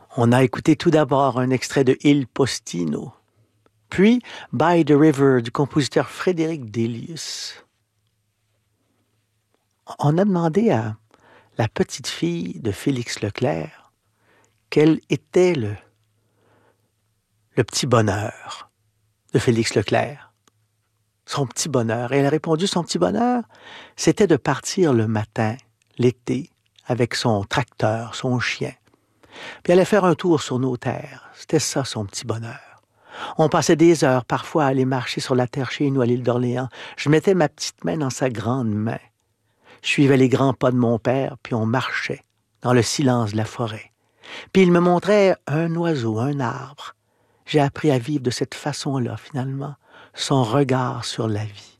On a écouté tout d'abord un extrait de Il Postino, puis By the River du compositeur Frédéric Delius. On a demandé à la petite fille de Félix Leclerc quel était le petit bonheur de Félix Leclerc. Son petit bonheur. Et elle a répondu, son petit bonheur, c'était de partir le matin, l'été, avec son tracteur, son chien. Puis elle allait faire un tour sur nos terres. C'était ça, son petit bonheur. On passait des heures parfois à aller marcher sur la terre chez nous à l'île d'Orléans. Je mettais ma petite main dans sa grande main. Je suivais les grands pas de mon père, puis on marchait dans le silence de la forêt. Puis il me montrait un oiseau, un arbre. J'ai appris à vivre de cette façon-là, finalement, son regard sur la vie.